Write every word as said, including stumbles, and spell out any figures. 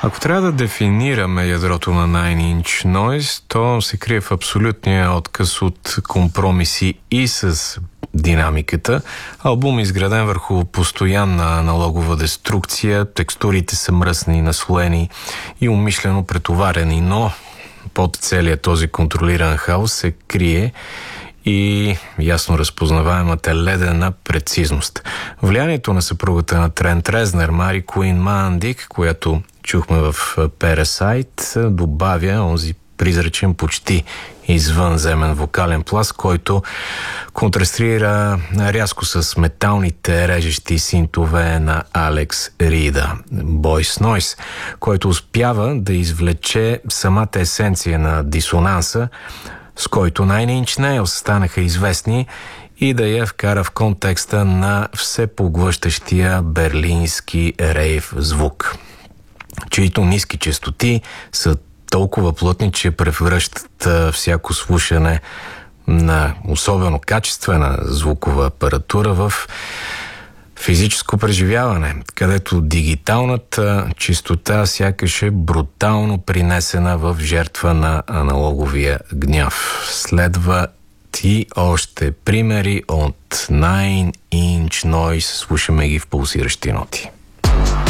Ако трябва да дефинираме ядрото на Nine Inch Noise, то се крие в абсолютния отказ от компромиси и с динамиката. Албум е изграден върху постоянна аналогова деструкция, текстурите са мръсни, наслоени и умишлено претоварени, но под целия този контролиран хаос се крие и ясно разпознаваемата ледена прецизност. Влиянието на съпругата на Трент Резнер, Мари Куин Мандик, която чухме в Parasite, добавя онзи призрачен, почти извънземен вокален пласт, който контрастира рязко с металните режещи синтове на Алекс Рида. Boys Noise, който успява да извлече самата есенция на дисонанса, с който Nine Inch Nails станаха известни, и да я вкара в контекста на всепоглъщащия берлински рейв звук, чието ниски честоти са толкова плътни, че превръщат всяко слушане на особено качествена звукова апаратура в физическо преживяване, където дигиталната чистота сякаш е брутално принесена в жертва на аналоговия гняв. Следва и още примери от Nine Inch Noise. Слушаме ги в пулсиращи ноти.